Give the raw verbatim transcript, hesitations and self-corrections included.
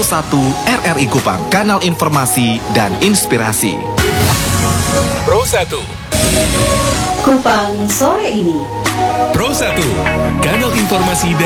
satu R R I Kupang, kanal informasi dan inspirasi. Pro satu Kupang sore ini. Pro satu, kanal informasi dan